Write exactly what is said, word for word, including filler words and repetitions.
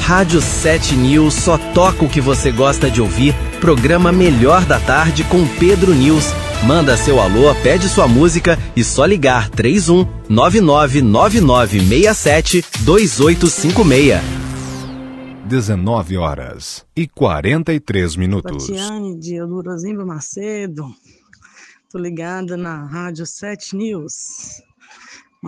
Rádio sete News só toca o que você gosta de ouvir. Programa Melhor da Tarde com Pedro News. Manda seu alô, pede sua música e só ligar três um nove nove nove nove seis sete dois oito cinco seis. dezenove horas e quarenta e três minutos. Tatiane de Eudorozimba Macedo. Tô ligada na Rádio sete News.